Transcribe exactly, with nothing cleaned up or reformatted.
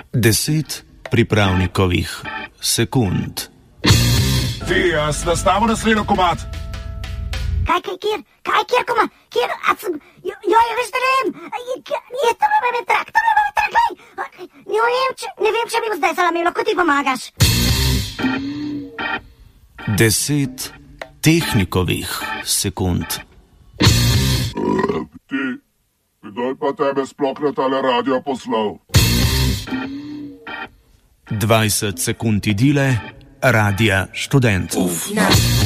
Deset pripravnikovih sekund. Ti, jaz nastavo naslednjo komad. Kaj, kaj, kjer, kaj, kjer, koma, kjer, a sem, jo, jo, jo, veš, da ne vem, je to me me trak, to me me trak, kaj, ne vem, če, ne vem, če bi zdaj salami, lahko ti pomagaš. Deset tehnikovih sekund. Ti, kdaj pa tebe sploh na tale radio poslal? Dvajset sekund idile, Radia Študent. Uf, na.